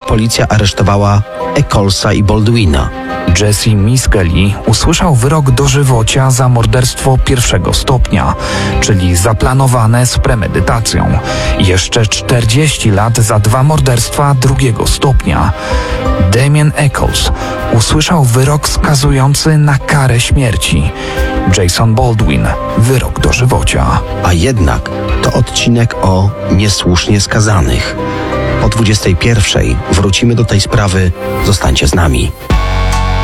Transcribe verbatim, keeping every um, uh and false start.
policja aresztowała Echolsa i Baldwina. Jesse Misskelley usłyszał wyrok dożywocia za morderstwo pierwszego stopnia, czyli zaplanowane z premedytacją. Jeszcze czterdzieści lat za dwa morderstwa drugiego stopnia. Damien Echols usłyszał wyrok skazujący na karę śmierci. Jason Baldwin wyrok dożywocia. A jednak to odcinek o niesłusznie skazanych. O dwudziestej pierwszej wrócimy do tej sprawy. Zostańcie z nami.